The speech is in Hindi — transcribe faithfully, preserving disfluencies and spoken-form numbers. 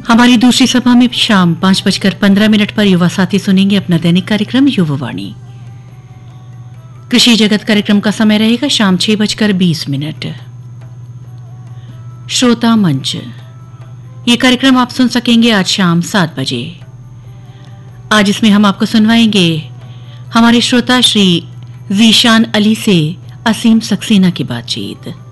हमारी दूसरी सभा में शाम पांच बजकर पंद्रह मिनट पर युवा साथी सुनेंगे अपना दैनिक कार्यक्रम युवावाणी। कृषि जगत कार्यक्रम का समय रहेगा शाम छह बजकर बीस मिनट। श्रोता मंच, ये कार्यक्रम आप सुन सकेंगे आज शाम सात बजे। आज इसमें हम आपको सुनवाएंगे हमारे श्रोता श्री जीशान अली से असीम सक्सेना की बातचीत।